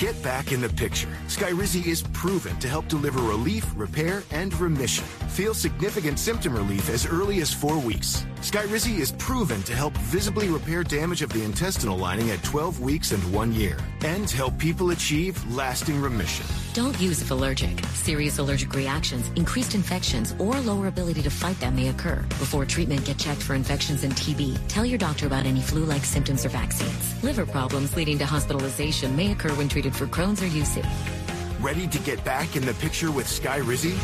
Get back in the picture. Skyrizi is proven to help deliver relief, repair, and remission. Feel significant symptom relief as early as 4 weeks. Skyrizi is proven to help visibly repair damage of the intestinal lining at 12 weeks and 1 year, and help people achieve lasting remission. Don't use if allergic. Serious allergic reactions, increased infections, or lower ability to fight them may occur. Before treatment, get checked for infections and TB. Tell your doctor about any flu-like symptoms or vaccines. Liver problems leading to hospitalization may occur when treated for Crohn's or UC. Ready to get back in the picture with Skyrizi?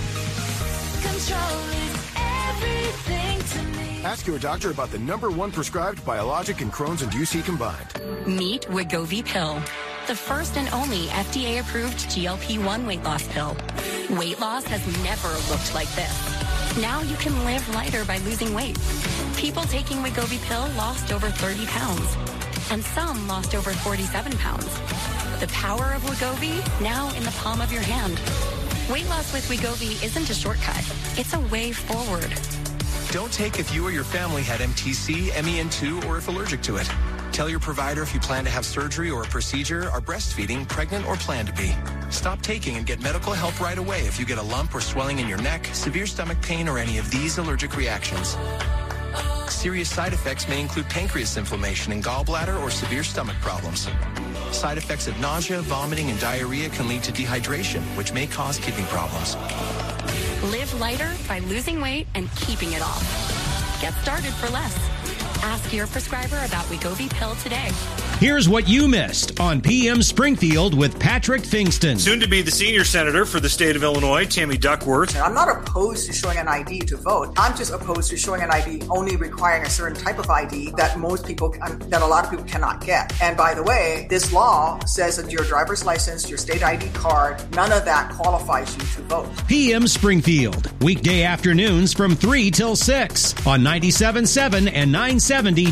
Control is everything to me. Ask your doctor about the #1 prescribed biologic in Crohn's and UC combined. Meet Wegovy Pill, the first and only FDA-approved GLP-1 weight loss pill. Weight loss has never looked like this. Now you can live lighter by losing weight. People taking Wegovy Pill lost over 30 pounds, and some lost over 47 pounds. The power of Wegovy, now in the palm of your hand. Weight loss with Wegovy isn't a shortcut. It's a way forward. Don't take if you or your family had MTC, MEN2, or if allergic to it. Tell your provider if you plan to have surgery or a procedure, are breastfeeding, pregnant, or plan to be. Stop taking and get medical help right away if you get a lump or swelling in your neck, severe stomach pain, or any of these allergic reactions. Serious side effects may include pancreas inflammation and gallbladder or severe stomach problems. Side effects of nausea, vomiting, and diarrhea can lead to dehydration, which may cause kidney problems. Live lighter by losing weight and keeping it off. Get started for less. Ask your prescriber about Wegovy Pill today. Here's what you missed on PM Springfield with Patrick Fingston. Soon to be the senior senator for the state of Illinois, Tammy Duckworth. I'm not opposed to showing an ID to vote. I'm just opposed to showing an ID only requiring a certain type of ID that that a lot of people cannot get. And by the way, this law says that your driver's license, your state ID card, none of that qualifies you to vote. PM Springfield, weekday afternoons from 3 till 6 on 97.7 and 970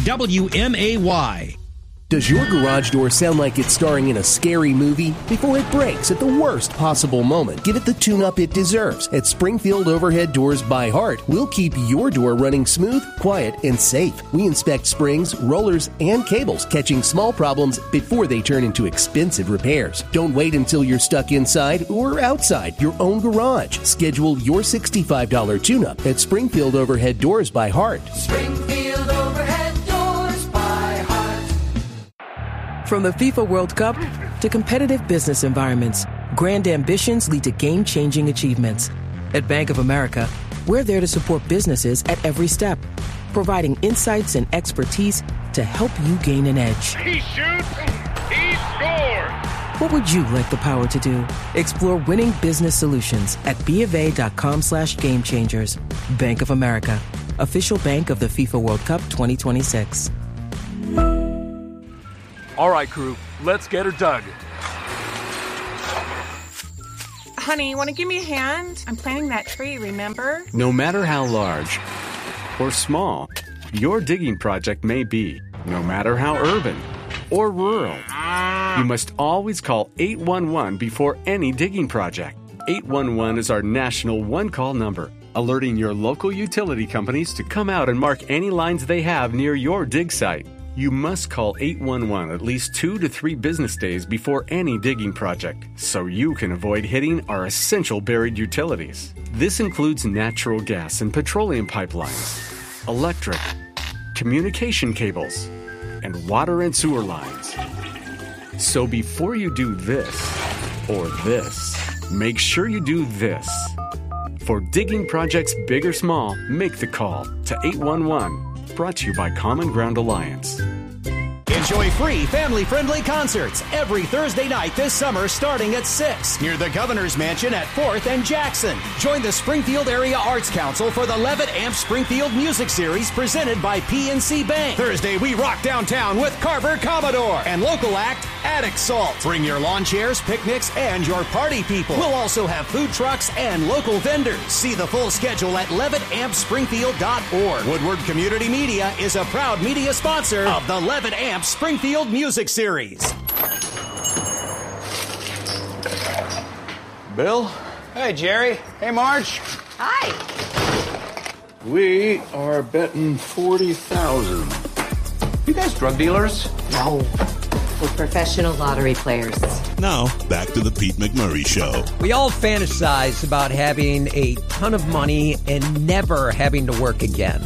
WMAY. Does your garage door sound like it's starring in a scary movie? Before it breaks at the worst possible moment, give it the tune-up it deserves. At Springfield Overhead Doors by Heart, we'll keep your door running smooth, quiet, and safe. We inspect springs, rollers, and cables, catching small problems before they turn into expensive repairs. Don't wait until you're stuck inside or outside your own garage. Schedule your $65 tune-up at Springfield Overhead Doors by Heart. Springfield Overhead Doors by Heart. From the FIFA World Cup to competitive business environments, grand ambitions lead to game-changing achievements. At Bank of America, we're there to support businesses at every step, providing insights and expertise to help you gain an edge. He shoots, he scores! What would you like the power to do? Explore winning business solutions at BofA.com/gamechangers. Bank of America, official bank of the FIFA World Cup 2026. All right, crew, let's get her dug. Honey, you want to give me a hand? I'm planting that tree, remember? No matter how large or small your digging project may be, no matter how urban or rural, you must always call 811 before any digging project. 811 is our national one-call number, alerting your local utility companies to come out and mark any lines they have near your dig site. You must call 811 at least 2 to 3 business days before any digging project, so you can avoid hitting our essential buried utilities. This includes natural gas and petroleum pipelines, electric, communication cables, and water and sewer lines. So before you do this or this, make sure you do this. For digging projects big or small, make the call to 811. Brought to you by Common Ground Alliance. Enjoy free family-friendly concerts every Thursday night this summer starting at 6 near the Governor's Mansion at 4th and Jackson. Join the Springfield Area Arts Council for the Levitt Amp Springfield Music Series presented by PNC Bank. Thursday, we rock downtown with Carver Commodore and local act Attic Salt. Bring your lawn chairs, picnics, and your party people. We'll also have food trucks and local vendors. See the full schedule at LevittAmpSpringfield.org. Woodward Community Media is a proud media sponsor of the Levitt Amp Springfield Music Series. Bill? Hey, Jerry. Hey, Marge. Hi. We are betting $40,000. You guys drug dealers? No. with professional lottery players. Now, back to the Pete McMurray Show. We all fantasize about having a ton of money and never having to work again.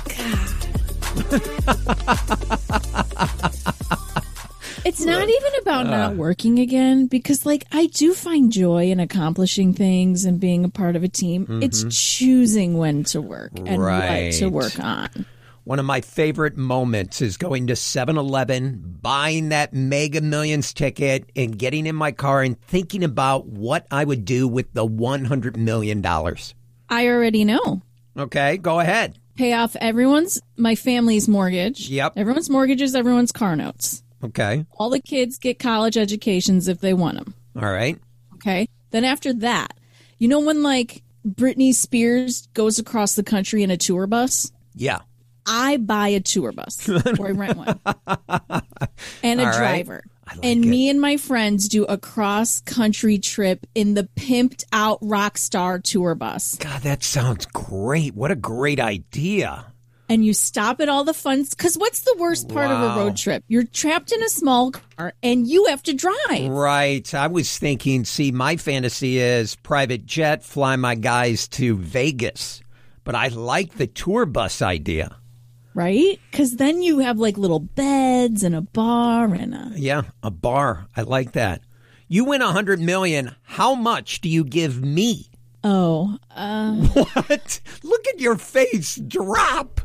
It's not even about not working again, because, like, I do find joy in accomplishing things and being a part of a team. Mm-hmm. It's choosing when to work and what to work on. One of my favorite moments is going to 7-Eleven, buying that Mega Millions ticket, and getting in my car and thinking about what I would do with the $100 million. I already know. Okay, go ahead. Pay off my family's mortgage. Yep. Everyone's mortgages, everyone's car notes. Okay. All the kids get college educations if they want them. All right. Okay. Then after that, you know when, like, Britney Spears goes across the country in a tour bus? Yeah. I buy a tour bus, or I rent one, and a driver. And me and my friends do a cross-country trip in the pimped-out rock star tour bus. God, that sounds great. What a great idea. And you stop at all the fun, because what's the worst part of a road trip? You're trapped in a small car, and you have to drive. Right. I was thinking, my fantasy is private jet, fly my guys to Vegas. But I like the tour bus idea. Right? Because then you have, like, little beds and a bar and a... Yeah, a bar. I like that. You win $100 million. How much do you give me? Oh. What? Look at your face drop.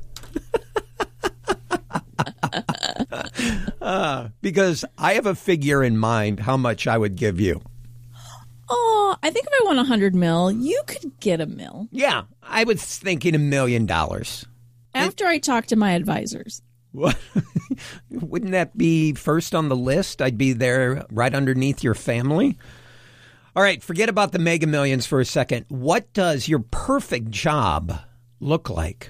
Because I have a figure in mind how much I would give you. Oh, I think if I won $100 million, you could get $1 million. Yeah, I was thinking $1 million. After I talk to my advisors. What? Wouldn't that be first on the list? I'd be there right underneath your family. All right, forget about the Mega Millions for a second. What does your perfect job look like?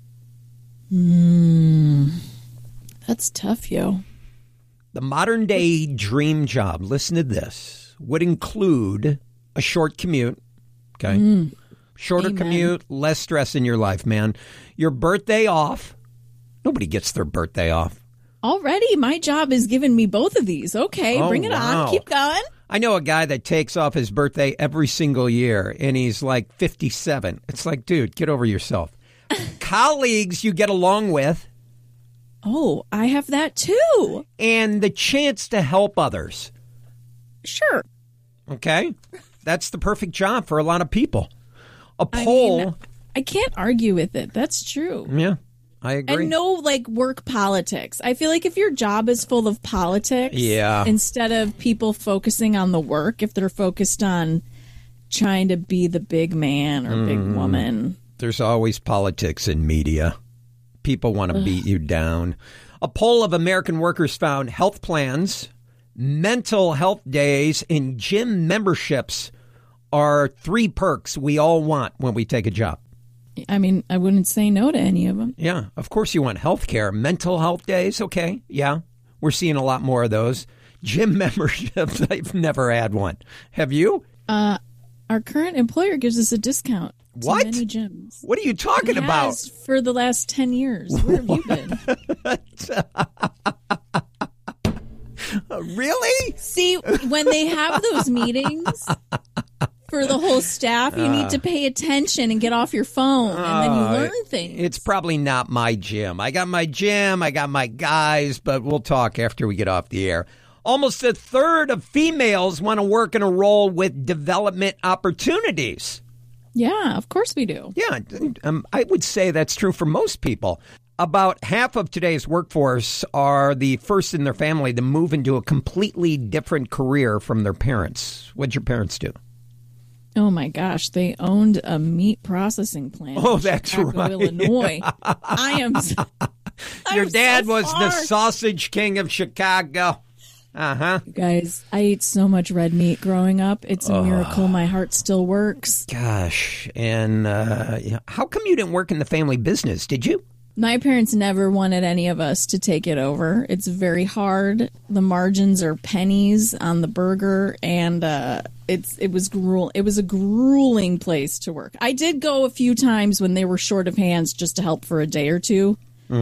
That's tough, yo. The modern day dream job, listen to this, would include a short commute. Okay. Shorter commute, less stress in your life, man. Your birthday off. Nobody gets their birthday off. Already, my job is giving me both of these. Okay, bring it on. Keep going. I know a guy that takes off his birthday every single year, and he's like 57. It's like, dude, get over yourself. Colleagues you get along with. Oh, I have that too. And the chance to help others. Sure. Okay. That's the perfect job for a lot of people. A poll. I can't argue with it. That's true. Yeah, I agree. And no, like, work politics. I feel like if your job is full of politics, instead of people focusing on the work, if they're focused on trying to be the big man or big woman. There's always politics in media. People want to beat you down. A poll of American workers found health plans, mental health days, and gym memberships are 3 perks we all want when we take a job. I mean, I wouldn't say no to any of them. Yeah, of course you want health care. Mental health days, okay, yeah. We're seeing a lot more of those. Gym memberships, I've never had one. Have you? Our current employer gives us a discount to what? many gyms. What are you talking about? For the last 10 years. Where have you been? Really? See, when they have those meetings for the whole staff, you need to pay attention and get off your phone, and then you learn things. It's probably not my gym. I got my gym, I got my guys, but we'll talk after we get off the air. Almost a third of females want to work in a role with development opportunities. Yeah, of course we do. Yeah, I would say that's true for most people. About half of today's workforce are the first in their family to move into a completely different career from their parents. What'd your parents do? Oh, my gosh. They owned a meat processing plant. Oh, that's Chicago, right. Illinois. Your dad was the sausage king of Chicago. Uh-huh. You guys, I ate so much red meat growing up. It's a miracle my heart still works. Gosh. And how come you didn't work in the family business? Did you? My parents never wanted any of us to take it over. It's very hard. The margins are pennies on the burger, and it was a grueling place to work. I did go a few times when they were short of hands just to help for a day or two.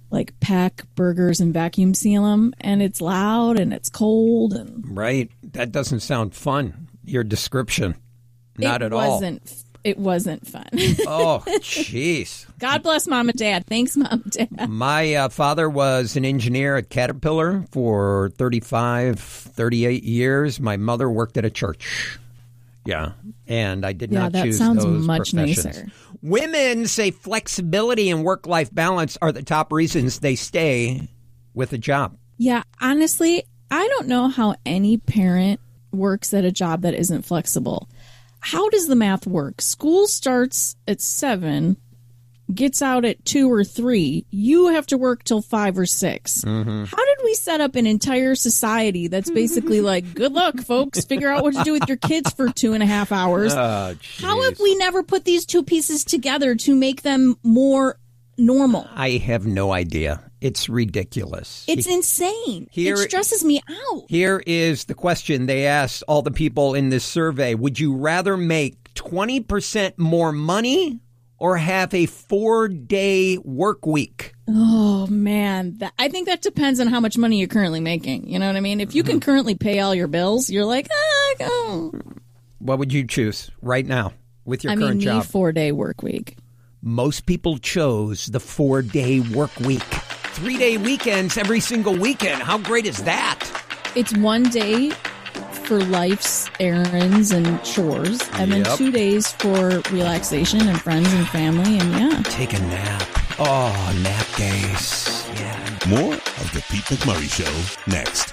like pack burgers and vacuum seal them, and it's loud and it's cold and right. That doesn't sound fun. Your description, not at all. It wasn't fun. Oh, jeez. God bless Mom and Dad. Thanks, Mom and Dad. My father was an engineer at Caterpillar for 38 years. My mother worked at a church. Yeah, and I did not choose sounds those much professions. nicer. Women say flexibility and work-life balance are the top reasons they stay with a job. Yeah, honestly, I don't know how any parent works at a job that isn't flexible. How does the math work? School starts at 7, gets out at 2 or 3. You have to work till 5 or 6. Mm-hmm. How did we set up an entire society that's basically like, good luck, folks, figure out what to do with your kids for 2.5 hours? Oh, how have we never put these two pieces together to make them more normal? I have no idea. It's ridiculous. It's insane. It stresses me out. Here is the question they asked all the people in this survey. Would you rather make 20% more money or have a 4-day work week? Oh, man. I think that depends on how much money you're currently making. You know what I mean? If you can currently pay all your bills, you're like, go. What would you choose right now with your current job? 4-day work week. Most people chose the 4-day work week. 3-day weekends every single weekend. How great is that? It's 1 day for life's errands and chores, and then 2 days for relaxation and friends and family, and take a nap. Oh, nap days. Yeah. More of the Pete McMurray Show next.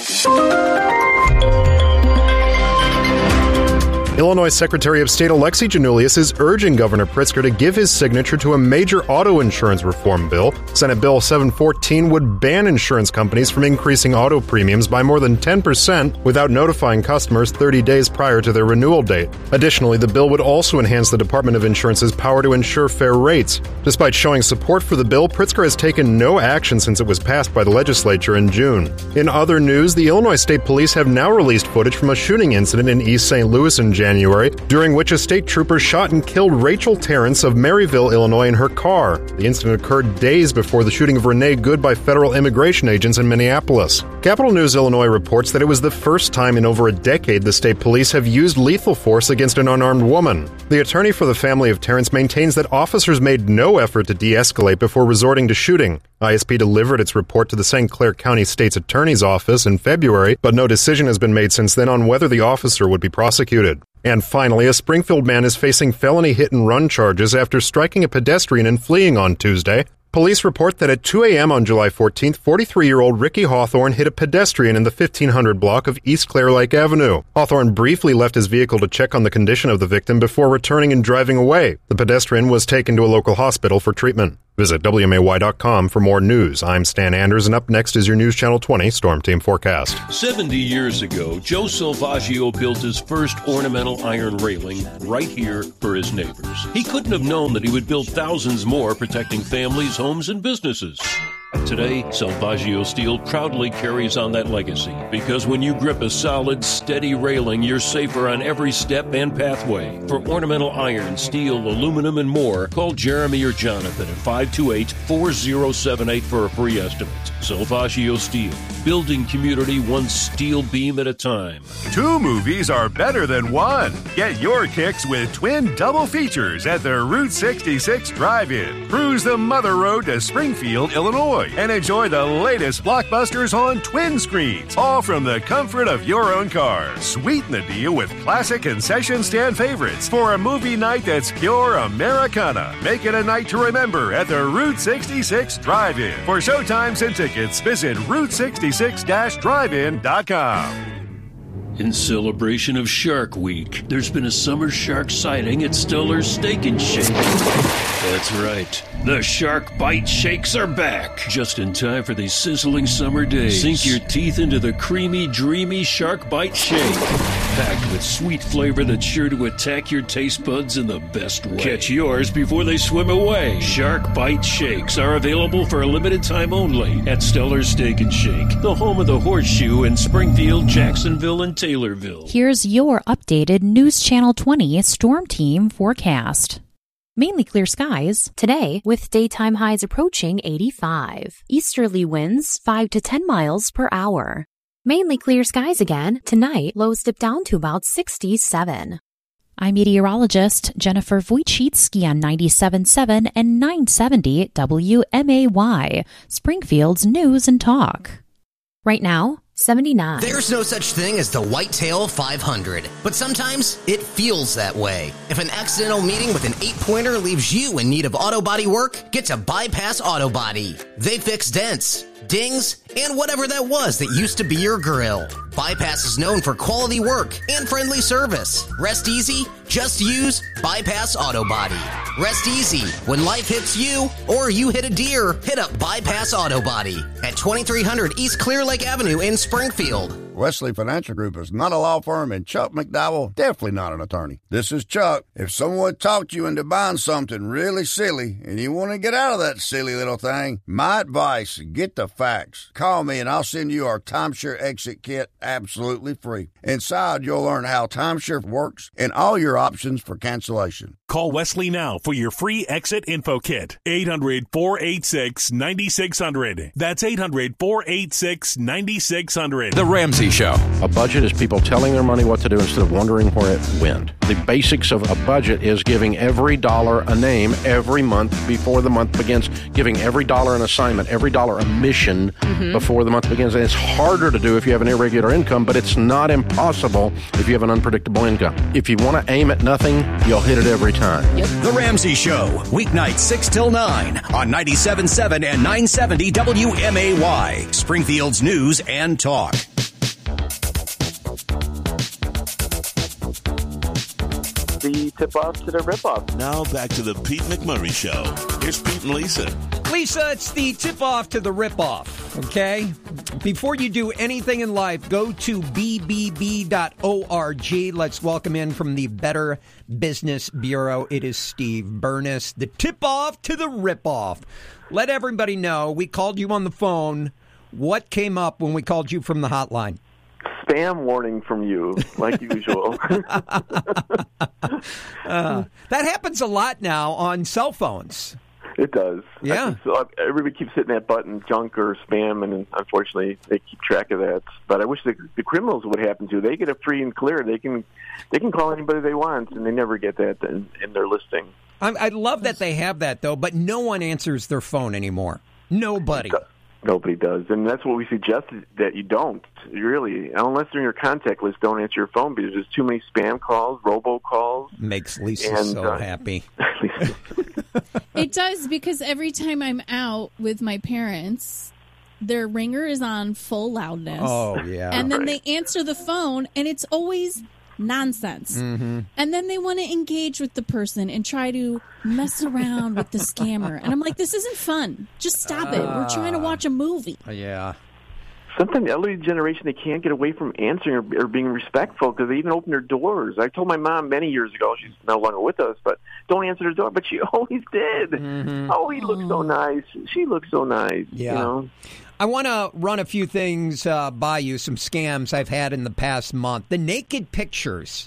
Illinois Secretary of State Alexi Janulius is urging Governor Pritzker to give his signature to a major auto insurance reform bill. Senate Bill 714 would ban insurance companies from increasing auto premiums by more than 10% without notifying customers 30 days prior to their renewal date. Additionally, the bill would also enhance the Department of Insurance's power to ensure fair rates. Despite showing support for the bill, Pritzker has taken no action since it was passed by the legislature in June. In other news, the Illinois State Police have now released footage from a shooting incident in East St. Louis in January, during which a state trooper shot and killed Rachel Terrence of Maryville, Illinois, in her car. The incident occurred days before the shooting of Renee Good by federal immigration agents in Minneapolis. Capital News Illinois reports that it was the first time in over a decade the state police have used lethal force against an unarmed woman. The attorney for the family of Terrence maintains that officers made no effort to de-escalate before resorting to shooting. ISP delivered its report to the St. Clair County State's Attorney's Office in February, but no decision has been made since then on whether the officer would be prosecuted. And finally, a Springfield man is facing felony hit-and-run charges after striking a pedestrian and fleeing on Tuesday. Police report that at 2 a.m. on July 14th, 43-year-old Ricky Hawthorne hit a pedestrian in the 1500 block of East Clair Lake Avenue. Hawthorne briefly left his vehicle to check on the condition of the victim before returning and driving away. The pedestrian was taken to a local hospital for treatment. Visit WMAY.com for more news. I'm Stan Anders, and up next is your News Channel 20 Storm Team Forecast. 70 years ago, Joe Salvaggio built his first ornamental iron railing right here for his neighbors. He couldn't have known that he would build thousands more, protecting families, homes, and businesses. Today, Salvaggio Steel proudly carries on that legacy, because when you grip a solid, steady railing, you're safer on every step and pathway. For ornamental iron, steel, aluminum, and more, call Jeremy or Jonathan at 528-4078 for a free estimate. Salvaggio Steel, building community one steel beam at a time. 2 movies are better than 1. Get your kicks with twin double features at the Route 66 Drive-In. Cruise the Mother Road to Springfield, Illinois, and enjoy the latest blockbusters on twin screens, all from the comfort of your own car. Sweeten the deal with classic concession stand favorites for a movie night that's pure Americana. Make it a night to remember at the Route 66 Drive-In. For showtimes and tickets, visit Route66-drivein.com. In celebration of Shark Week, there's been a summer shark sighting at Stellar's Steak and Shake. That's right. The Shark Bite Shakes are back. Just in time for these sizzling summer days. Sink your teeth into the creamy, dreamy Shark Bite Shake. Packed with sweet flavor that's sure to attack your taste buds in the best way. Catch yours before they swim away. Shark Bite Shakes are available for a limited time only at Stellar's Steak and Shake, the home of the Horseshoe in Springfield, Jacksonville, and Taylorville. Here's your updated News Channel 20 Storm Team forecast. Mainly clear skies today with daytime highs approaching 85. Easterly winds 5 to 10 miles per hour. Mainly clear skies again tonight. Lows dip down to about 67. I'm meteorologist Jennifer Wojcicki on 97.7 and 970 WMAY, Springfield's News and Talk. Right now, 79. There's no such thing as the Whitetail 500, but sometimes it feels that way. If an accidental meeting with an 8-pointer leaves you in need of auto body work, get to Bypass Auto Body. They fix dents, dings, and whatever that was that used to be your grill. Bypass is known for quality work and friendly service. Rest easy, just use Bypass Auto Body. Rest easy. When life hits you or you hit a deer, hit up Bypass Auto Body at 2300 East Clear Lake Avenue in Springfield. Wesley Financial Group is not a law firm, and Chuck McDowell definitely not an attorney. This is Chuck. If someone talked you into buying something really silly and you want to get out of that silly little thing, my advice, get the facts. Call me and I'll send you our timeshare exit kit absolutely free. Inside, you'll learn how timeshare works and all your options for cancellation. Call Wesley now for your free exit info kit. 800-486-9600. That's 800-486-9600. The Ramsey Show. A budget is people telling their money what to do instead of wondering where it went. The basics of a budget is giving every dollar a name every month before the month begins, giving every dollar an assignment, every dollar a mission before the month begins. And it's harder to do if you have an irregular income, but it's not impossible if you have an unpredictable income. If you want to aim at nothing, you'll hit it every time. Yep. The Ramsey Show, weeknights 6 till 9 on 97.7 and 970 WMAY, Springfield's News and Talk. The tip-off to the rip-off. Now back to the Pete McMurray Show. Here's Pete and Lisa. Lisa, it's the tip-off to the rip-off, okay? Before you do anything in life, go to bbb.org. Let's welcome in from the Better Business Bureau. It is Steve Burness. The tip-off to the rip-off. Let everybody know, we called you on the phone. What came up when we called you from the hotline? Spam warning from you, like usual. That happens a lot now on cell phones. It does. Yeah. So everybody keeps hitting that button, junk or spam, and unfortunately they keep track of that. But I wish the criminals would happen to. They get it free and clear. They can call anybody they want, and they never get that in their listing. I love that they have that, though, but no one answers their phone anymore. Nobody. Nobody does, and that's what we suggest, that you don't, really, unless they're in your contact list, don't answer your phone, because there's too many spam calls, robocalls. Makes Lisa so happy. It does, because every time I'm out with my parents, their ringer is on full loudness. Oh, yeah. And then they answer the phone, and it's always nonsense. Mm-hmm. And then they want to engage with the person and try to mess around with the scammer. And I'm like, this isn't fun. Just stop it. We're trying to watch a movie. Yeah. Sometimes the elderly generation, they can't get away from answering or being respectful, because they even open their doors. I told my mom many years ago, she's no longer with us, but don't answer the door. But she always did. Mm-hmm. Oh, he looks so nice. She looks so nice. Yeah. You know? I want to run a few things by you, some scams I've had in the past month. The naked pictures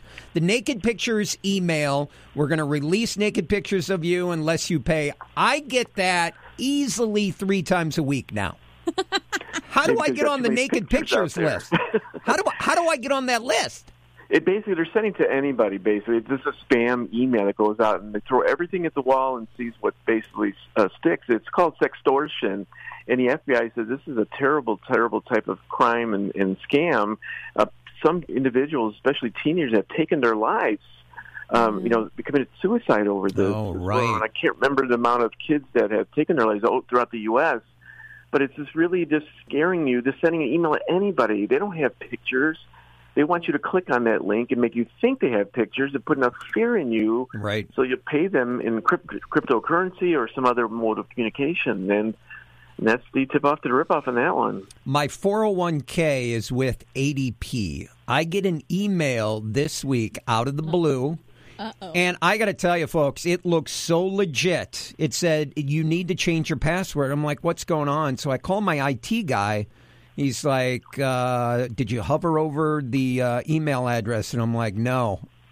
email, we're going to release naked pictures of you unless you pay. I get that easily 3 times a week now. How do I get on the naked pictures list? How do I get on that list? It basically, they're sending to anybody, basically. It's just a spam email that goes out, and they throw everything at the wall and sees what basically sticks. It's called sextortion. And the FBI says this is a terrible, terrible type of crime and scam. Some individuals, especially teenagers, have taken their lives. Committed suicide over this. Oh, right. Well. And I can't remember the amount of kids that have taken their lives throughout the U.S., but it's just really just scaring you, just sending an email to anybody. They don't have pictures. They want you to click on that link and make you think they have pictures and put enough fear in you, right? So you pay them in cryptocurrency or some other mode of communication. And that's the tip-off to the rip-off on that one. My 401k is with ADP. I get an email this week out of the blue. Uh-oh. And I got to tell you, folks, it looks so legit. It said, you need to change your password. I'm like, what's going on? So I call my IT guy. He's like, did you hover over the email address? And I'm like, no.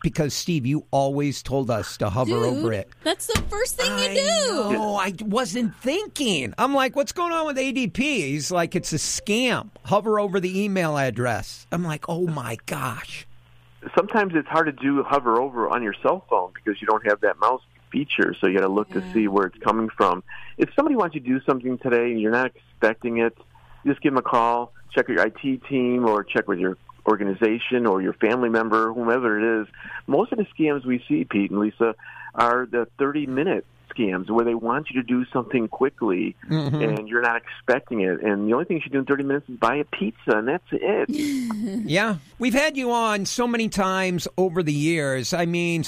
because, Steve, you always told us to hover over it. That's the first thing you do. Oh, I wasn't thinking. I'm like, what's going on with ADP? He's like, it's a scam. Hover over the email address. I'm like, oh, my gosh. Sometimes it's hard to do hover over on your cell phone because you don't have that mouse feature, so you got to look to see where it's coming from. If somebody wants you to do something today and you're not expecting it, just give them a call, check with your IT team, or check with your organization or your family member, whomever it is. Most of the scams we see, Pete and Lisa, are the 30-minute scams where they want you to do something quickly and you're not expecting it. And the only thing you should do in 30 minutes is buy a pizza, and that's it. Yeah. We've had you on so many times over the years. I mean,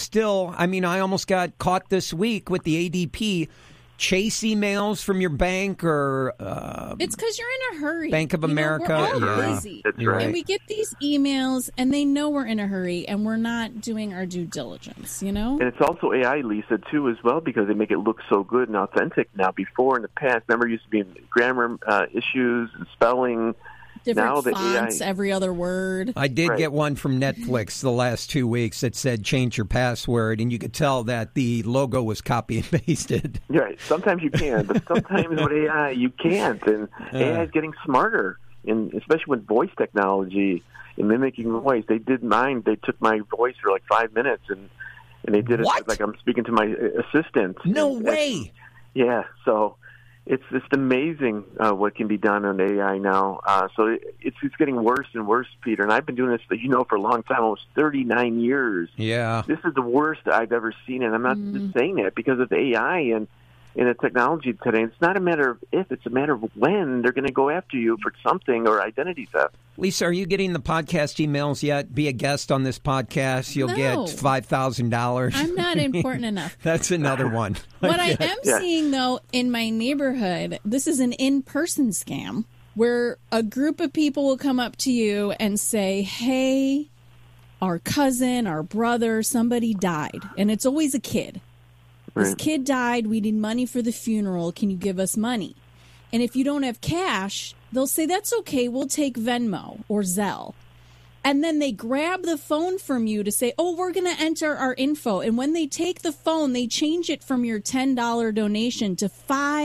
I almost got caught this week with the ADP chase emails from your bank or it's because you're in a hurry. Bank of America. We're all busy. That's right. And we get these emails, and they know we're in a hurry, and we're not doing our due diligence, you know? And it's also AI, Lisa, too, as well, because they make it look so good and authentic now. Before, in the past, remember, it used to be grammar issues and spelling. Different now the fonts, AI, every other word. I did get one from Netflix the last 2 weeks that said change your password, and you could tell that the logo was copy and pasted. Right. Sometimes you can, but sometimes with AI you can't. And AI is getting smarter, and especially with voice technology and mimicking voice. They did mine. They took my voice for like 5 minutes, and they did it like I'm speaking to my assistant. No way. Yeah. So it's just amazing what can be done on AI now. So it's getting worse and worse, Peter. And I've been doing this, for a long time, almost 39 years. Yeah. This is the worst I've ever seen, and I'm not just saying that because of AI and the technology today. It's not a matter of if, it's a matter of when they're going to go after you for something or identity theft. Lisa, are you getting the podcast emails yet? Be a guest on this podcast. You'll get $5,000. I'm not important enough. That's another one. What I am seeing, though, in my neighborhood, this is an in-person scam where a group of people will come up to you and say, hey, our cousin, our brother, somebody died. And it's always a kid. This kid died. We need money for the funeral. Can you give us money? And if you don't have cash, they'll say, that's okay. We'll take Venmo or Zelle. And then they grab the phone from you to say, oh, we're going to enter our info. And when they take the phone, they change it from your $10 donation to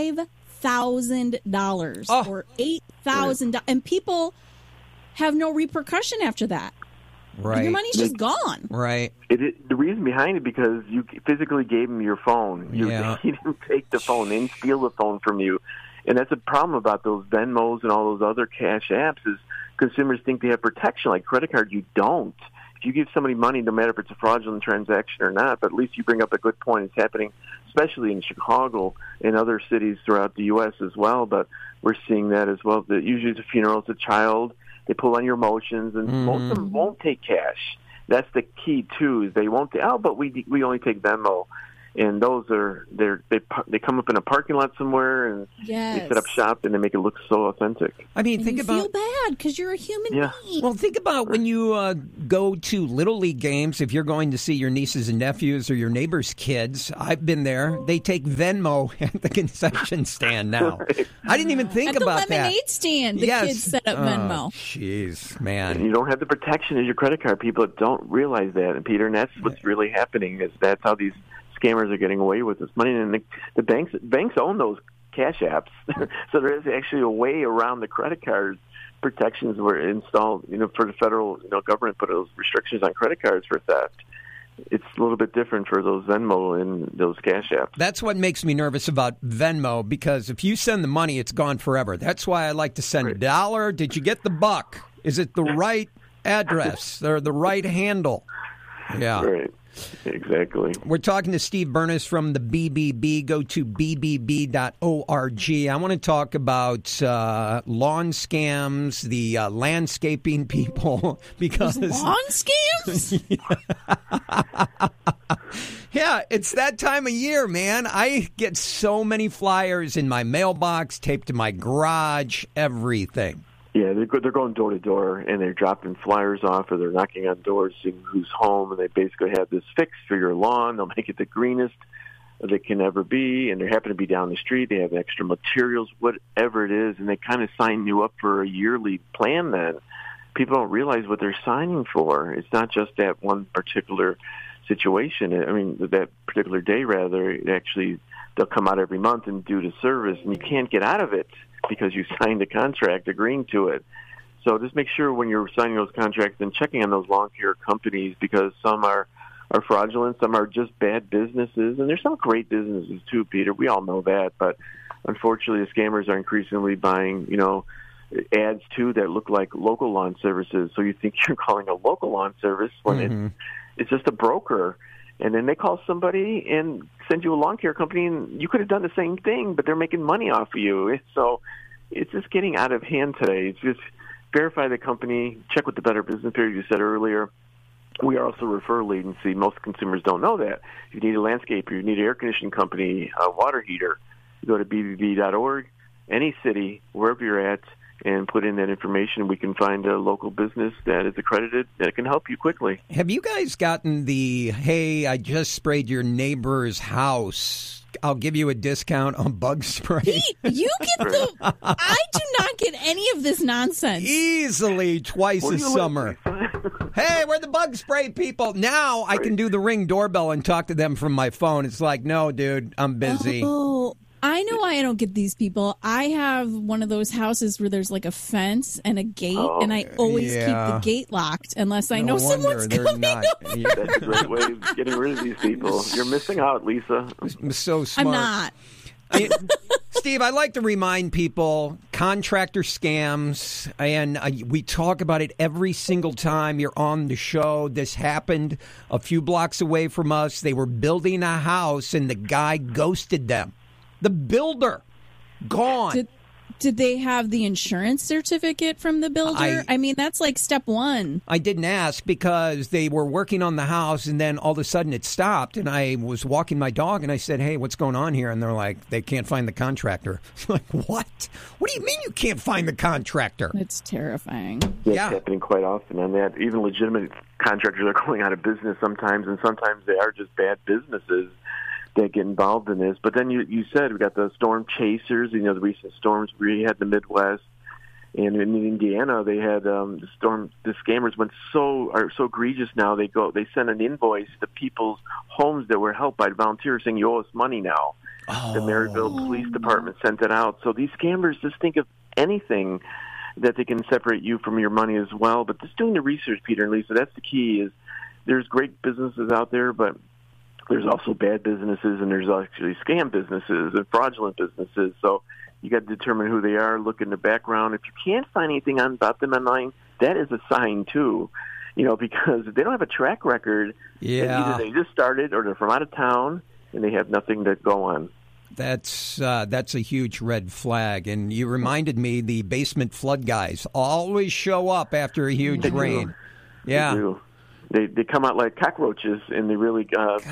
$5,000 or $8,000. And people have no repercussion after that. Right. Your money's just gone. Right. The reason behind it, because you physically gave him your phone. He didn't take the phone. They didn't steal the phone from you. And that's a problem about those Venmos and all those other cash apps is consumers think they have protection. Like credit card, you don't. If you give somebody money, no matter if it's a fraudulent transaction or not, but at least you bring up a good point. It's happening especially in Chicago and other cities throughout the U.S. as well, but we're seeing that as well. Usually it's a funeral, it's a child. They pull on your emotions, and most of them won't take cash. That's the key too. Is they won't. But we only take Venmo, and those are they come up in a parking lot somewhere, and they set up shop, and they make it look so authentic. I mean, think about feel bad because you're a human being. Well, think about when you go to Little League games. If you're going to see your nieces and nephews or your neighbors' kids, I've been there. They take Venmo at the concession stand now. I didn't even think about that. At the lemonade stand, the kids set up Venmo. Jeez, man. And you don't have the protection as your credit card. People don't realize that, and Peter, and that's what's really happening. Is that's how these scammers are getting away with this money, and the banks own those cash apps. So there is actually a way around the credit card protections were installed, for the federal government put those restrictions on credit cards for theft. It's a little bit different for those Venmo and those cash apps. That's what makes me nervous about Venmo, because if you send the money, it's gone forever. That's why I like to send $1. Did you get the buck? Is it the right address or the right handle? Yeah. Right. Exactly. We're talking to Steve Bernas from the BBB. Go to bbb.org. I want to talk about lawn scams, the landscaping people. Because lawn scams? Yeah, it's that time of year, man. I get so many flyers in my mailbox, taped to my garage, everything. Yeah, they're going door to door, and they're dropping flyers off, or they're knocking on doors, seeing who's home, and they basically have this fix for your lawn. They'll make it the greenest that it can ever be, and they happen to be down the street. They have extra materials, whatever it is, and they kind of sign you up for a yearly plan then. people don't realize what they're signing for. It's not just that one particular situation. I mean, that particular day, rather. Actually, they'll come out every month and do the service, and you can't get out of it because you signed a contract agreeing to it. So just make sure when you're signing those contracts and checking on those lawn care companies, because some are fraudulent, some are just bad businesses, and there's some great businesses too, Peter. We all know that, but unfortunately, the scammers are increasingly buying, ads too that look like local lawn services. So you think you're calling a local lawn service when it's just a broker. And then they call somebody and send you a lawn care company, and you could have done the same thing, but they're making money off of you. So it's just getting out of hand today. It's just verify the company, check with the Better Business Bureau you said earlier. We are also a referral agency. Most consumers don't know that. If you need a landscaper, you need an air conditioning company, a water heater, you go to bbb.org, any city, wherever you're at, and put in that information. We can find a local business that is accredited that can help you quickly. Have you guys gotten the, hey, I just sprayed your neighbor's house, I'll give you a discount on bug spray? Pete, you get I do not get any of this nonsense. Easily twice a summer. Hey, we're the bug spray people. Now I can do the Ring doorbell and talk to them from my phone. It's like, no, dude, I'm busy. Oh, I know why I don't get these people. I have one of those houses where there's like a fence and a gate, and I always keep the gate locked unless I know someone's coming over. That's a great way of getting rid of these people. You're missing out, Lisa. I'm so smart. I'm not. Steve, I like to remind people, contractor scams, and we talk about it every single time you're on the show. This happened a few blocks away from us. They were building a house, and the guy ghosted them. The builder, gone. Did they have the insurance certificate from the builder? I mean, that's like step one. I didn't ask because they were working on the house, and then all of a sudden it stopped, and I was walking my dog, and I said, hey, what's going on here? And they're like, they can't find the contractor. Like, what? What do you mean you can't find the contractor? It's terrifying. It's happening quite often on that. Even legitimate contractors are going out of business sometimes, and sometimes they are just bad businesses that get involved in this. But then you said we got the storm chasers, the recent storms we had in the Midwest. And in Indiana, they had the scammers are so egregious now, they send an invoice to people's homes that were helped by volunteers saying, you owe us money now. Oh. The Maryville Police Department sent it out. So these scammers just think of anything that they can separate you from your money as well. But just doing the research, Peter and Lisa, that's the key. Is there's great businesses out there, but there's also bad businesses, and there's actually scam businesses and fraudulent businesses. So you got to determine who they are, look in the background. If you can't find anything about them online, that is a sign too, because if they don't have a track record, either they just started or they're from out of town and they have nothing to go on. That's a huge red flag. And you reminded me, the basement flood guys always show up after a huge rain. Yeah. They do. They come out like cockroaches, and they really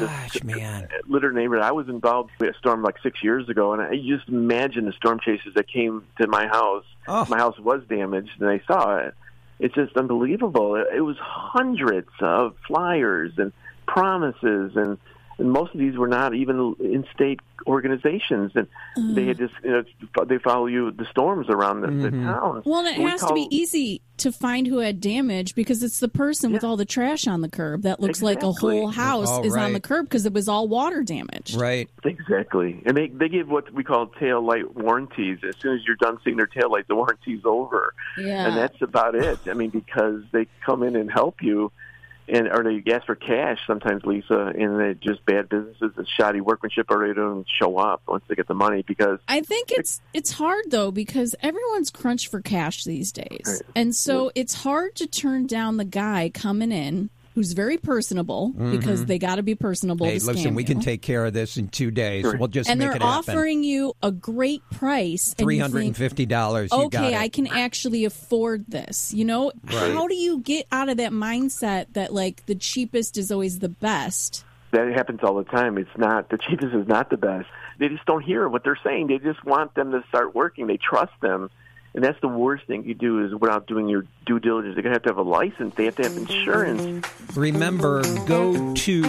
litter neighborhood. I was involved with a storm like 6 years ago, and I just imagine the storm chasers that came to my house. Oh. My house was damaged, and I saw it. It's just unbelievable. It was hundreds of flyers and promises, and most of these were not even in-state organizations, and they had just they follow the storms around the town. Well, and it has to be easy to find who had damage, because it's the person with all the trash on the curb that looks like a whole house is on the curb because it was all water damage. Right. Exactly. And they give what we call tail light warranties. As soon as you're done seeing their tail light, the warranty's over. Yeah. And that's about it. I mean, because they come in and help you, or they ask for cash sometimes, Lisa, and they're just bad businesses and shoddy workmanship, or they don't show up once they get the money. Because I think it's hard, though, because everyone's crunched for cash these days. Right. And so it's hard to turn down the guy coming in who's very personable, because they got to be personable to scam listen, we can take care of this in 2 days. Sure. We'll just make it happen. And they're offering you a great price. $350. Okay, I can actually afford this. Right. How do you get out of that mindset that, like, the cheapest is always the best? That happens all the time. It's not. The cheapest is not the best. They just don't hear what they're saying. They just want them to start working. They trust them. And that's the worst thing you do is without doing your due diligence. They're going to have a license. They have to have insurance. Remember, go to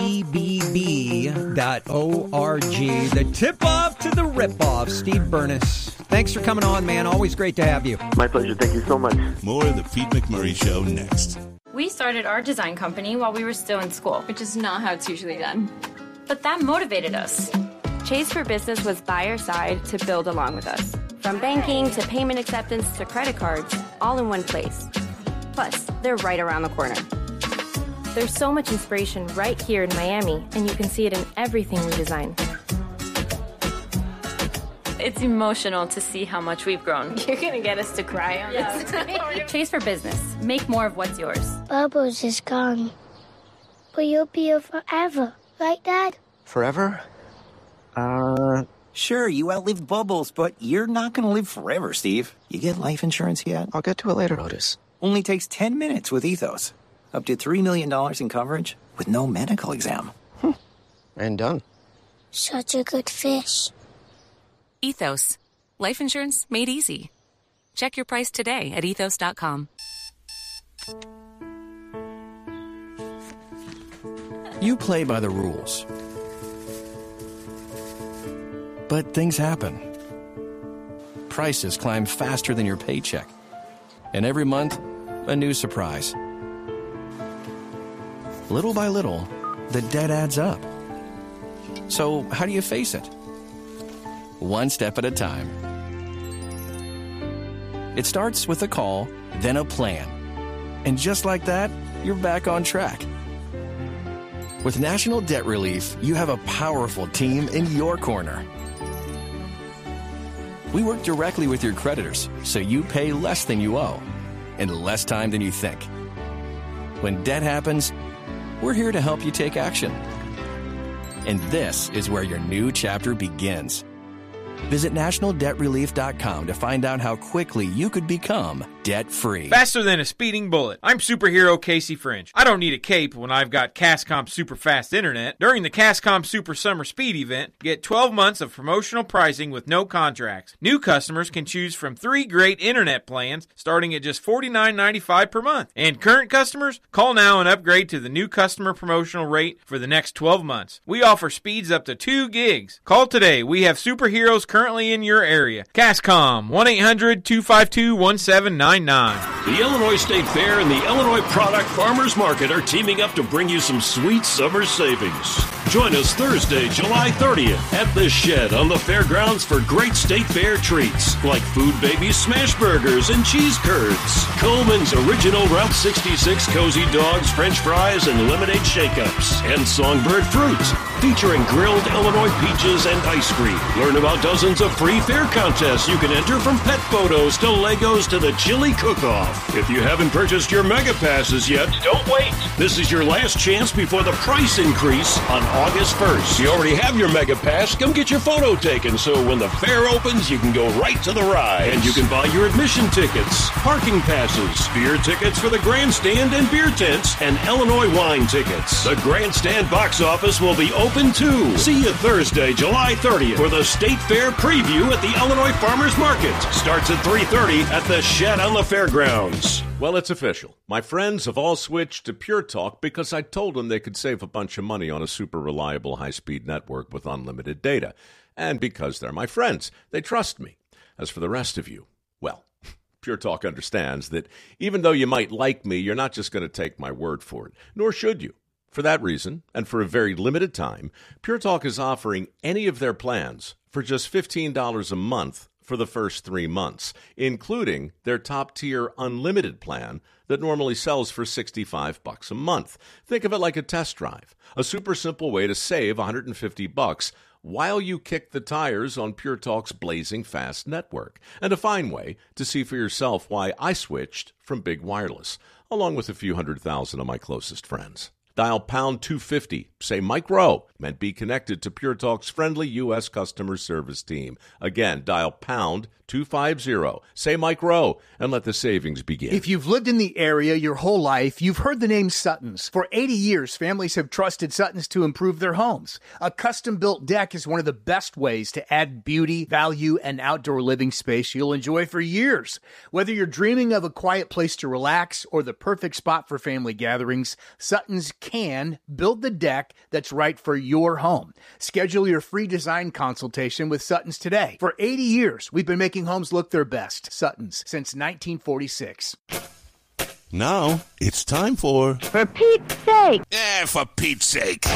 bbb.org. The tip-off to the rip-off. Steve Burness. Thanks for coming on, man. Always great to have you. My pleasure. Thank you so much. More of the Pete McMurray Show next. We started our design company while we were still in school, which is not how it's usually done. But that motivated us. Chase for Business was by our side to build along with us. From banking to payment acceptance to credit cards, all in one place. Plus, they're right around the corner. There's so much inspiration right here in Miami, and you can see it in everything we design. It's emotional to see how much we've grown. You're going to get us to cry on this. Chase for Business. Make more of what's yours. Bubbles is gone. But you'll be here forever, right, Dad? Forever? Sure, you outlived Bubbles, but you're not going to live forever, Steve. You get life insurance yet? I'll get to it later, Otis. Only takes 10 minutes with Ethos. Up to $3 million in coverage with no medical exam. And done. Such a good fish. Ethos. Life insurance made easy. Check your price today at ethos.com. You play by the rules. But things happen. Prices climb faster than your paycheck. And every month, a new surprise. Little by little, the debt adds up. So how do you face it? One step at a time. It starts with a call, then a plan. And just like that, you're back on track. With National Debt Relief, you have a powerful team in your corner. We work directly with your creditors, so you pay less than you owe, in less time than you think. When debt happens, we're here to help you take action. And this is where your new chapter begins. Visit nationaldebtrelief.com to find out how quickly you could become debt-free. Faster than a speeding bullet. I'm superhero Casey French. I don't need a cape when I've got Cascom Super Fast Internet. During the Cascom Super Summer Speed event, get 12 months of promotional pricing with no contracts. New customers can choose from 3 great internet plans starting at just $49.95 per month. And current customers, call now and upgrade to the new customer promotional rate for the next 12 months. We offer speeds up to 2 gigs. Call today. We have superheroes currently in your area. Cascom, 1-800-252-1799. The Illinois State Fair and the Illinois Product Farmers Market are teaming up to bring you some sweet summer savings. Join us Thursday, July 30th at The Shed on the fairgrounds for great State Fair treats like Food Baby Smash Burgers and Cheese Curds, Coleman's Original Route 66 Cozy Dogs, French Fries, and Lemonade Shake-Ups, and Songbird Fruits, featuring grilled Illinois peaches and ice cream. Learn about dozens of free fair contests you can enter, from pet photos to Legos to the chili cook-off. If you haven't purchased your Mega Passes yet, don't wait. This is your last chance before the price increase on August 1st. If you already have your Mega Pass, come get your photo taken so when the fair opens, you can go right to the ride. And you can buy your admission tickets, parking passes, beer tickets for the grandstand and beer tents, and Illinois wine tickets. The grandstand box office will be open too. See you Thursday, July 30th for the State Fair preview at the Illinois Farmers Market. Starts at 3:30 at the Shed on the fairgrounds. Well, it's official. My friends have all switched to Pure Talk because I told them they could save a bunch of money on a super reliable high-speed network with unlimited data. And because they're my friends, they trust me. As for the rest of you, well, Pure Talk understands that even though you might like me, you're not just going to take my word for it, nor should you. For that reason, and for a very limited time, Pure Talk is offering any of their plans for just $15 a month for the first 3 months, including their top-tier unlimited plan that normally sells for $65 a month. Think of it like a test drive, a super simple way to save $150 while you kick the tires on Pure Talk's blazing fast network, and a fine way to see for yourself why I switched from Big Wireless, along with a few 100,000 of my closest friends. Dial pound 250. Say Mike Rowe and be connected to Pure Talk's friendly U.S. customer service team. Again, dial pound 250. Say Mike Rowe and let the savings begin. If you've lived in the area your whole life, you've heard the name Sutton's. For 80 years, families have trusted Sutton's to improve their homes. A custom-built deck is one of the best ways to add beauty, value, and outdoor living space you'll enjoy for years. Whether you're dreaming of a quiet place to relax or the perfect spot for family gatherings, Sutton's can build the deck that's right for your home. Schedule your free design consultation with Sutton's today. For 80 years, we've been making homes look their best. Sutton's, since 1946. Now, it's time for Pete's sake. For Pete's sake.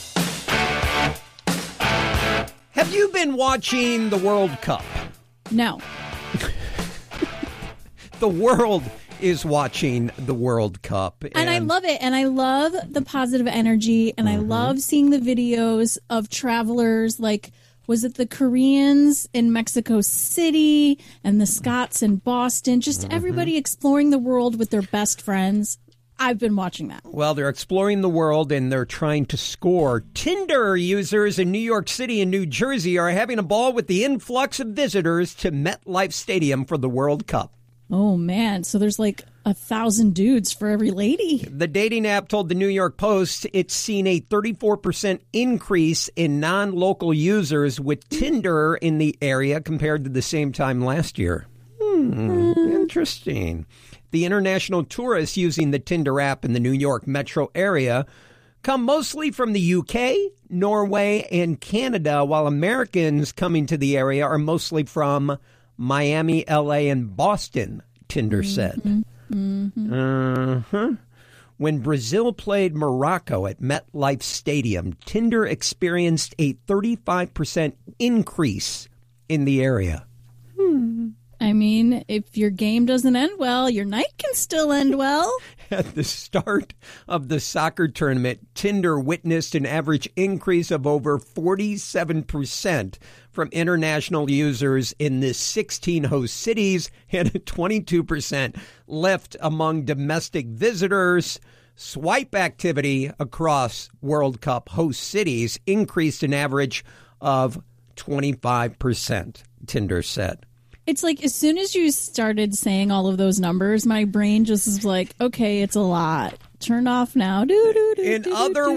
Have you been watching the World Cup? No. The world is watching the World Cup. And I love it. And I love the positive energy. And I love seeing the videos of travelers like, was it the Koreans in Mexico City and the Scots in Boston? Just everybody exploring the world with their best friends. I've been watching that. Well, they're exploring the world and they're trying to score. Tinder users in New York City and New Jersey are having a ball with the influx of visitors to MetLife Stadium for the World Cup. Oh, man. So there's like 1,000 dudes for every lady. The dating app told the New York Post it's seen a 34% increase in non-local users with Tinder in the area compared to the same time last year. Interesting. The international tourists using the Tinder app in the New York metro area come mostly from the UK, Norway, and Canada, while Americans coming to the area are mostly from Miami, L.A., and Boston, Tinder said. When Brazil played Morocco at MetLife Stadium, Tinder experienced a 35% increase in the area. I mean, if your game doesn't end well, your night can still end well. At the start of the soccer tournament, Tinder witnessed an average increase of over 47% from international users in the 16 host cities and a 22% lift among domestic visitors. Swipe activity across World Cup host cities increased an average of 25%, Tinder said. It's like as soon as you started saying all of those numbers, my brain just was like, okay, it's a lot. Turn off now. In other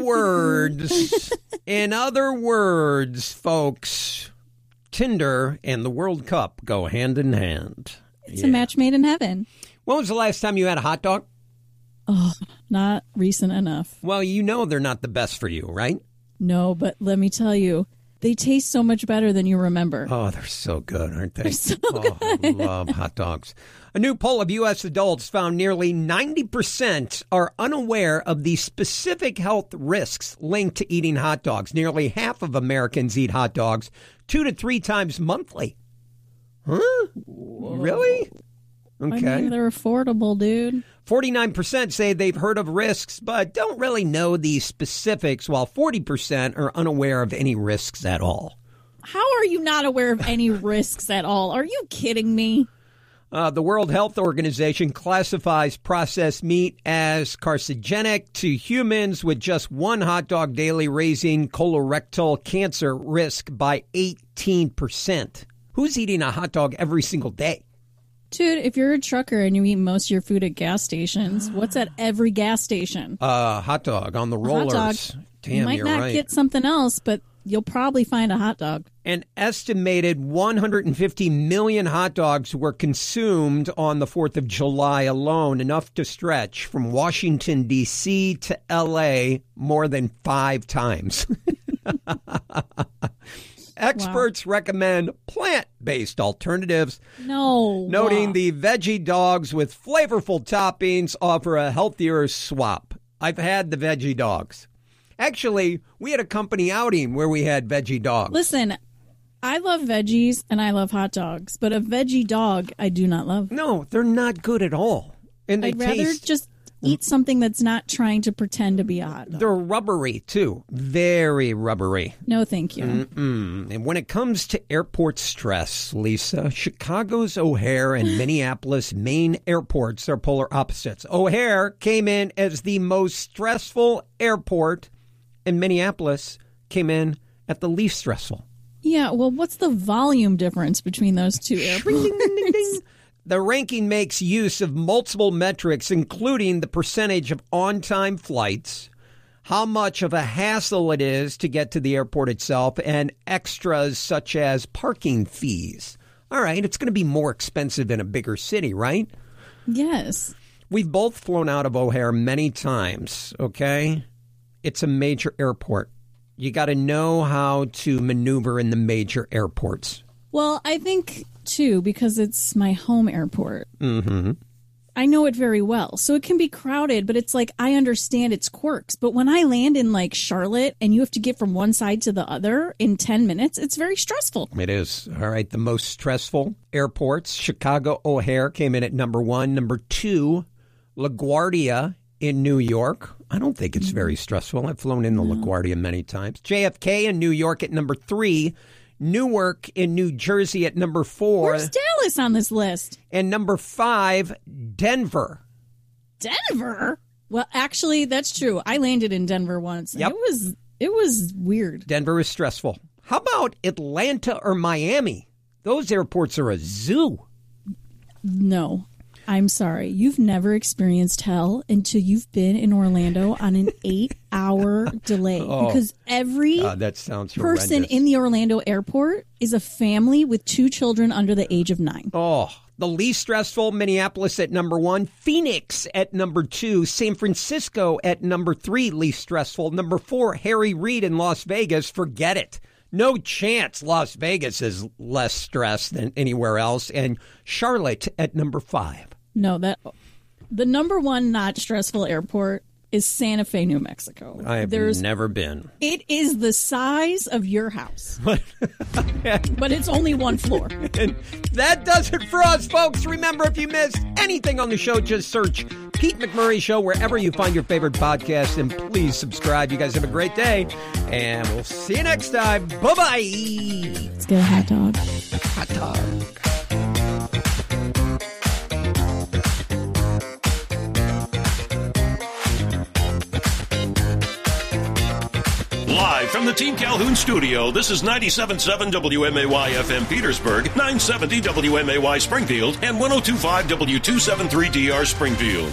words, folks, Tinder and the World Cup go hand in hand. It's a match made in heaven. When was the last time you had a hot dog? Oh, not recent enough. Well, you know they're not the best for you, right? No, but let me tell you, they taste so much better than you remember. Oh, they're so good, aren't they? They're so good. I love hot dogs. A new poll of U.S. adults found nearly 90% are unaware of the specific health risks linked to eating hot dogs. Nearly half of Americans eat hot dogs 2 to 3 times monthly. Huh? Whoa. Really? Okay. I mean, they're affordable, dude. 49% say they've heard of risks, but don't really know the specifics, while 40% are unaware of any risks at all. How are you not aware of any risks at all? Are you kidding me? The World Health Organization classifies processed meat as carcinogenic to humans, with just one hot dog daily raising colorectal cancer risk by 18%. Who's eating a hot dog every single day? Dude, if you're a trucker and you eat most of your food at gas stations, what's at every gas station? Hot dog on the rollers. Hot dog. Damn, you might you're not right. get something else, but you'll probably find a hot dog. An estimated 150 million hot dogs were consumed on the 4th of July alone, enough to stretch from Washington, D.C. to L.A. more than 5 times. Experts recommend plant-based alternatives. Noting the veggie dogs with flavorful toppings offer a healthier swap. I've had the veggie dogs. Actually, we had a company outing where we had veggie dogs. Listen, I love veggies and I love hot dogs, but a veggie dog I do not love. No, they're not good at all. And they I'd rather taste just eat something that's not trying to pretend to be a hot dog. They're rubbery, too. Very rubbery. No, thank you. And when it comes to airport stress, Lisa, Chicago's O'Hare and Minneapolis main airports are polar opposites. O'Hare came in as the most stressful airport, and Minneapolis came in at the least stressful. Yeah, well, what's the volume difference between those two airports? The ranking makes use of multiple metrics, including the percentage of on-time flights, how much of a hassle it is to get to the airport itself, and extras such as parking fees. All right, it's going to be more expensive in a bigger city, right? Yes. We've both flown out of O'Hare many times, okay? It's a major airport. You got to know how to maneuver in the major airports. Well, I think, too, because it's my home airport. Mm-hmm. I know it very well. So it can be crowded, but it's like I understand its quirks. But when I land in, like, Charlotte and you have to get from one side to the other in 10 minutes, it's very stressful. It is. All right, the most stressful airports, Chicago O'Hare came in at number 1. Number 2, LaGuardia in New York. I don't think it's very stressful. I've flown in the LaGuardia many times. JFK in New York at number 3. Newark in New Jersey at number 4. Where's Dallas on this list? And number 5, Denver. Denver? Well, actually, that's true. I landed in Denver once. Yep. It was weird. Denver is stressful. How about Atlanta or Miami? Those airports are a zoo. No. I'm sorry. You've never experienced hell until you've been in Orlando on an 8-hour delay. Because every that sounds person in the Orlando airport is a family with 2 children under the age of 9. Oh, the least stressful, Minneapolis at number 1. Phoenix at number 2. San Francisco at number 3, least stressful. Number 4, Harry Reid in Las Vegas. Forget it. No chance Las Vegas is less stressed than anywhere else. And Charlotte at number 5. No, the number 1 not stressful airport is Santa Fe, New Mexico. I have never been. It is the size of your house. But it's only 1 floor. And that does it for us, folks. Remember, if you missed anything on the show, just search Pete McMurray Show wherever you find your favorite podcast. And please subscribe. You guys have a great day. And we'll see you next time. Bye-bye. Let's get a hot dog. Hot dog. Live from the Team Calhoun studio, this is 97.7 WMAY-FM Petersburg, 970 WMAY Springfield, and 102.5 W273DR Springfield.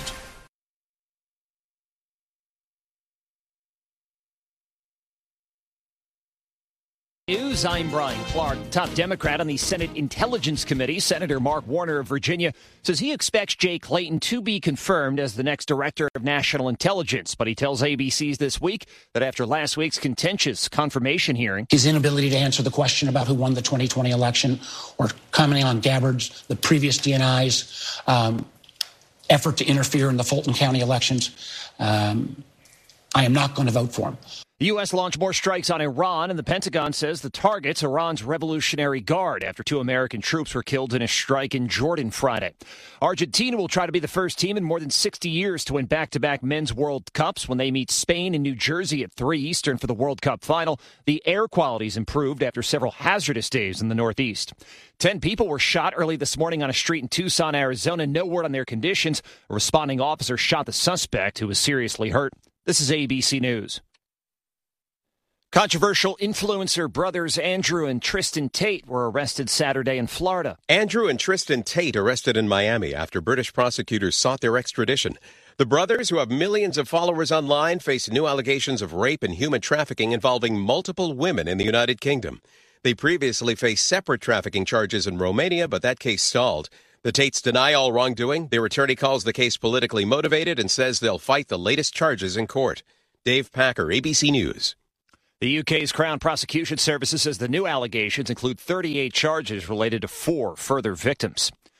News. I'm Brian Clark. Top Democrat on the Senate Intelligence Committee, Senator Mark Warner of Virginia, says he expects Jay Clayton to be confirmed as the next director of national intelligence. But he tells ABC's This Week that after last week's contentious confirmation hearing, his inability to answer the question about who won the 2020 election or commenting on Gabbard's, the previous DNI's effort to interfere in the Fulton County elections, I am not going to vote for him. The U.S. launched more strikes on Iran, and the Pentagon says the target's Iran's Revolutionary Guard after 2 American troops were killed in a strike in Jordan Friday. Argentina will try to be the first team in more than 60 years to win back-to-back men's World Cups when they meet Spain in New Jersey at 3 Eastern for the World Cup final. The air quality's improved after several hazardous days in the Northeast. 10 people were shot early this morning on a street in Tucson, Arizona. No word on their conditions. A responding officer shot the suspect, who was seriously hurt. This is ABC News. Controversial influencer brothers Andrew and Tristan Tate were arrested Saturday in Florida. Andrew and Tristan Tate arrested in Miami after British prosecutors sought their extradition. The brothers, who have millions of followers online, face new allegations of rape and human trafficking involving multiple women in the United Kingdom. They previously faced separate trafficking charges in Romania, but that case stalled. The Tates deny all wrongdoing. Their attorney calls the case politically motivated and says they'll fight the latest charges in court. Dave Packer, ABC News. The UK's Crown Prosecution Services says the new allegations include 38 charges related to 4 further victims.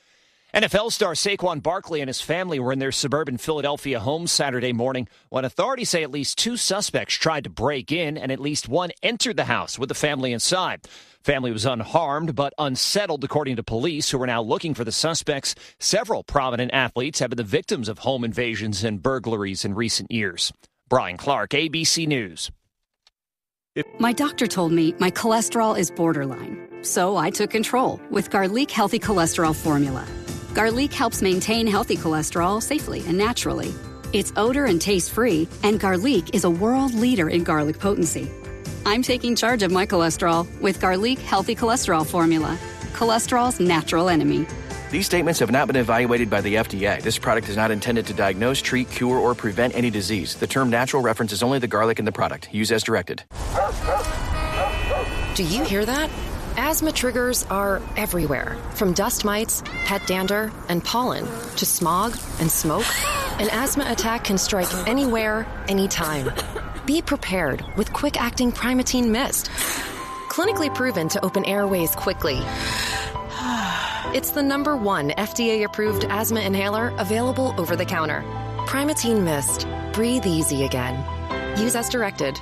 NFL star Saquon Barkley and his family were in their suburban Philadelphia home Saturday morning when authorities say at least 2 suspects tried to break in and at least 1 entered the house with the family inside. Family was unharmed but unsettled, according to police, who are now looking for the suspects. Several prominent athletes have been the victims of home invasions and burglaries in recent years. Brian Clark, ABC News. My doctor told me my cholesterol is borderline, so I took control with Garlic Healthy Cholesterol Formula. Garlic helps maintain healthy cholesterol safely and naturally. It's odor and taste-free, and Garlic is a world leader in garlic potency. I'm taking charge of my cholesterol with Garlic Healthy Cholesterol Formula, cholesterol's natural enemy. These statements have not been evaluated by the FDA. This product is not intended to diagnose, treat, cure, or prevent any disease. The term natural references only the garlic in the product. Use as directed. Do you hear that? Asthma triggers are everywhere, from dust mites, pet dander, and pollen, to smog and smoke. An asthma attack can strike anywhere, anytime. Be prepared with quick-acting Primatene Mist. Clinically proven to open airways quickly. It's the #1 FDA-approved asthma inhaler available over the counter. Primatene Mist. Breathe easy again. Use as directed.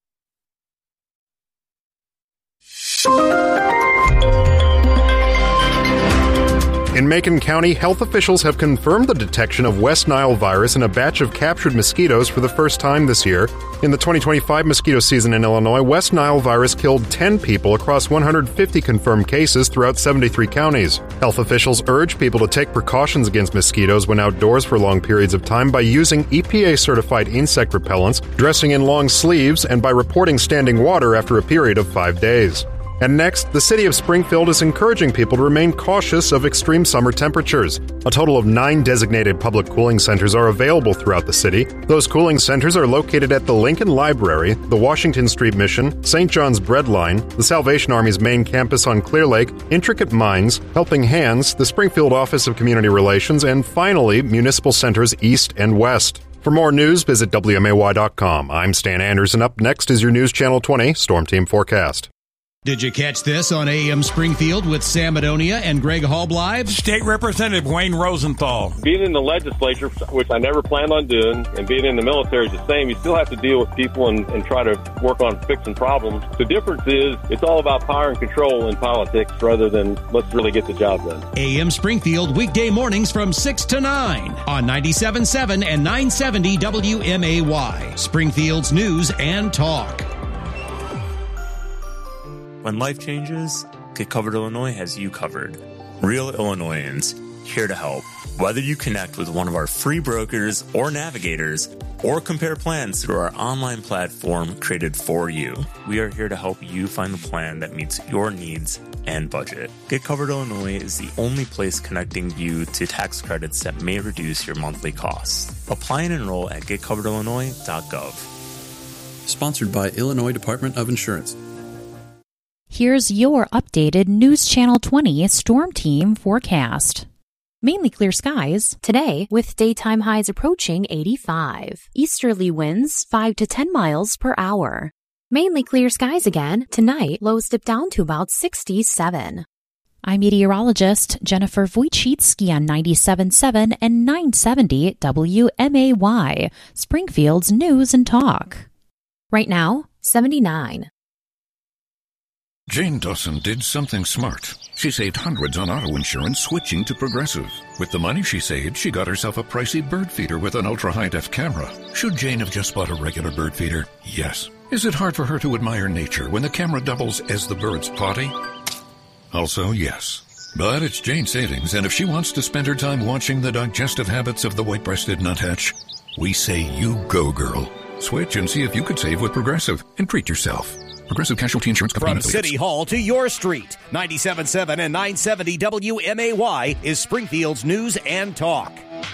In Macon County, health officials have confirmed the detection of West Nile virus in a batch of captured mosquitoes for the first time this year. In the 2025 mosquito season in Illinois, West Nile virus killed 10 people across 150 confirmed cases throughout 73 counties. Health officials urge people to take precautions against mosquitoes when outdoors for long periods of time by using EPA-certified insect repellents, dressing in long sleeves, and by reporting standing water after a period of 5 days. And next, the city of Springfield is encouraging people to remain cautious of extreme summer temperatures. A total of 9 designated public cooling centers are available throughout the city. Those cooling centers are located at the Lincoln Library, the Washington Street Mission, St. John's Breadline, the Salvation Army's main campus on Clear Lake, Intricate Minds, Helping Hands, the Springfield Office of Community Relations, and finally, municipal centers east and west. For more news, visit WMAY.com. I'm Stan Anderson. Up next is your News Channel 20 Storm Team Forecast. Did you catch this on AM Springfield with Sam Madonia and Greg Halbleib? State Representative Wayne Rosenthal. Being in the legislature, which I never planned on doing, and being in the military is the same. You still have to deal with people and try to work on fixing problems. The difference is it's all about power and control in politics rather than let's really get the job done. AM Springfield, weekday mornings from 6 to 9 on 97.7 and 970 WMAY. Springfield's News and Talk. When life changes, Get Covered Illinois has you covered. Real Illinoisans, here to help. Whether you connect with one of our free brokers or navigators, or compare plans through our online platform created for you, we are here to help you find the plan that meets your needs and budget. Get Covered Illinois is the only place connecting you to tax credits that may reduce your monthly costs. Apply and enroll at getcoveredillinois.gov. Sponsored by Illinois Department of Insurance. Here's your updated News Channel 20 Storm Team forecast. Mainly clear skies today with daytime highs approaching 85. Easterly winds 5 to 10 miles per hour. Mainly clear skies again tonight. Lows dip down to about 67. I'm meteorologist Jennifer Wojcicki on 97.7 and 970 WMAY, Springfield's News and Talk. Right now, 79. Jane Dawson did something smart. She saved hundreds on auto insurance switching to Progressive. With the money she saved, she got herself a pricey bird feeder with an ultra-high-def camera. Should Jane have just bought a regular bird feeder? Yes. Is it hard for her to admire nature when the camera doubles as the bird's potty? Also, yes. But it's Jane's savings, and if she wants to spend her time watching the digestive habits of the white-breasted nuthatch, we say you go, girl. Switch and see if you could save with Progressive and treat yourself. Progressive Casualty Insurance Company. From City Hall to your street, 97.7 and 970 WMAY is Springfield's News and Talk.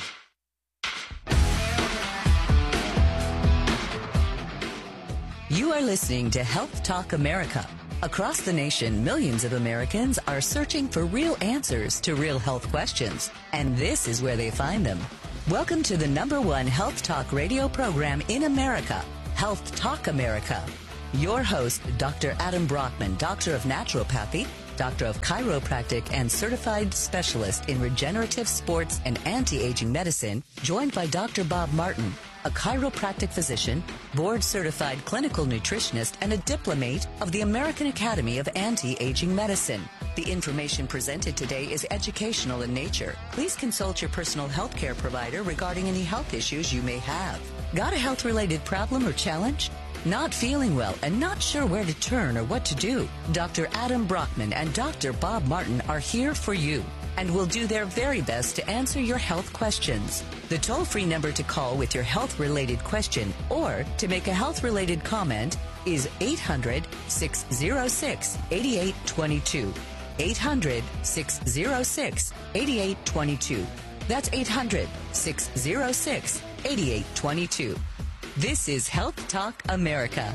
You are listening to Health Talk America. Across the nation, millions of Americans are searching for real answers to real health questions, and this is where they find them. Welcome to the #1 health talk radio program in America, Health Talk America. Your host, Dr. Adam Brockman, Doctor of Naturopathy, doctor of chiropractic and certified specialist in regenerative sports and anti-aging medicine, joined by Dr. Bob Martin, a chiropractic physician, board-certified clinical nutritionist, and a diplomate of the American Academy of Anti-Aging Medicine. The information presented today is educational in nature. Please consult your personal health care provider regarding any health issues you may have. Got a health-related problem or challenge? Not feeling well and not sure where to turn or what to do? Dr. Adam Brockman and Dr. Bob Martin are here for you and will do their very best to answer your health questions. The toll-free number to call with your health-related question or to make a health-related comment is 800-606-8822. 800-606-8822. That's 800-606-8822. This is Health Talk America.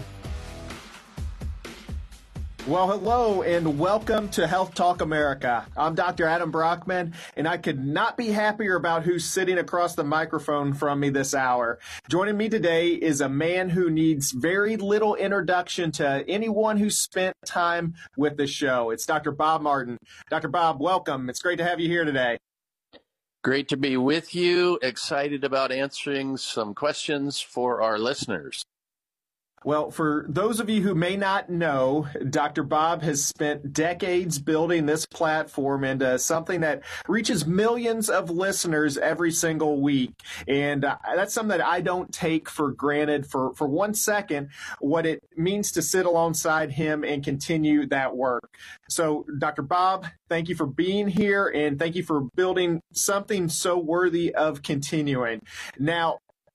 Well, hello and welcome to Health Talk America. I'm Dr. Adam Brockman, and I could not be happier about who's sitting across the microphone from me this hour. Joining me today is a man who needs very little introduction to anyone who spent time with the show. It's Dr. Bob Martin. Dr. Bob, welcome. It's great to have you here today. Great to be with you. Excited about answering some questions for our listeners. Well, for those of you who may not know, Dr. Bob has spent decades building this platform into something that reaches millions of listeners every single week. And that's something that I don't take for granted for 1 second, what it means to sit alongside him and continue that work. So, Dr. Bob, thank you for being here, and thank you for building something so worthy of continuing. Now,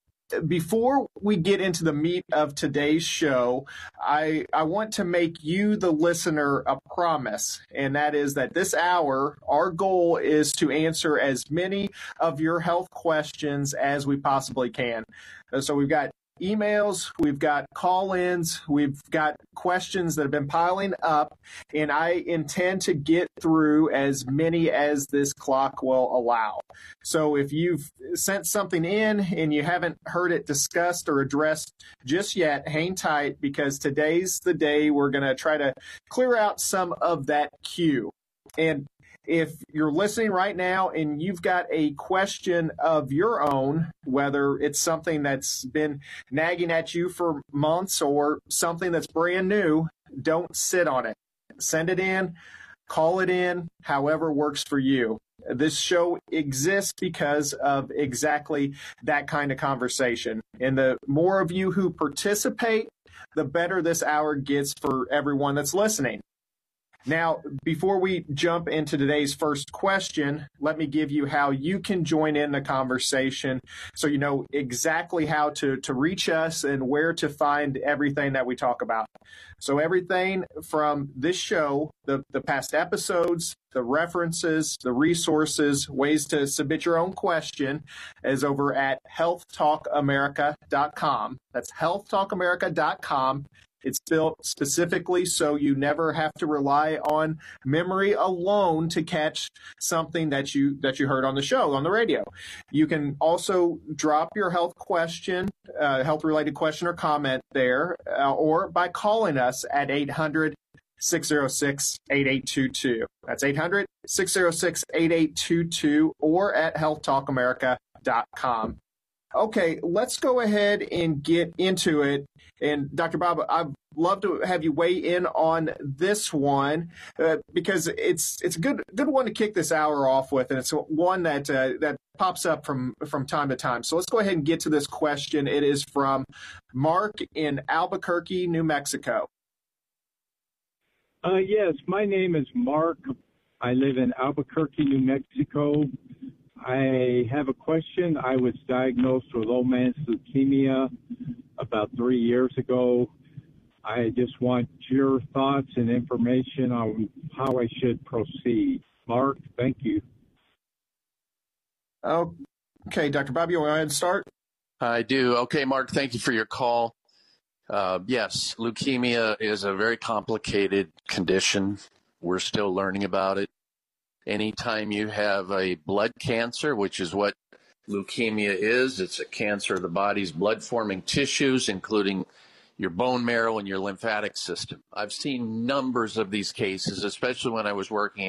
before we get into the meat of today's show, I want to make you, the listener, a promise, and that is that this hour, our goal is to answer as many of your health questions as we possibly can. So we've got emails, we've got call-ins, we've got questions that have been piling up, and I intend to get through as many as this clock will allow. So if you've sent something in and you haven't heard it discussed or addressed just yet, hang tight, because today's the day we're going to try to clear out some of that queue. And if you're listening right now and you've got a question of your own, whether it's something that's been nagging at you for months or something that's brand new, don't sit on it. Send it in, call it in, however works for you. This show exists because of exactly that kind of conversation. And the more of you who participate, the better this hour gets for everyone that's listening. Now, before we jump into today's first question, let me give you how you can join in the conversation so you know exactly how to reach us and where to find everything that we talk about. So everything from this show, the past episodes, the references, the resources, ways to submit your own question is over at healthtalkamerica.com. That's healthtalkamerica.com. It's built specifically so you never have to rely on memory alone to catch something that you heard on the show, on the radio. You can also drop your health question, health-related question or comment there, or by calling us at 800-606-8822. That's 800-606-8822 or at healthtalkamerica.com. Okay, let's go ahead and get into it. And Dr. Bob, I'd love to have you weigh in on this one because it's a good one to kick this hour off with, and it's one that pops up from time to time. So let's go ahead and get to this question. It is from Mark in Albuquerque, New Mexico. Yes, my name is Mark. I live in Albuquerque, New Mexico. I have a question. I was diagnosed with low man's leukemia about 3 years ago. I just want your thoughts and information on how I should proceed. Mark, thank you. Okay, Dr. Bob, you want to go ahead and start? I do. Okay, Mark, thank you for your call. Yes, leukemia is a very complicated condition. We're still learning about it. Anytime you have a blood cancer, which is what leukemia is, it's a cancer of the body's blood-forming tissues, including your bone marrow and your lymphatic system. I've seen numbers of these cases, especially when I was working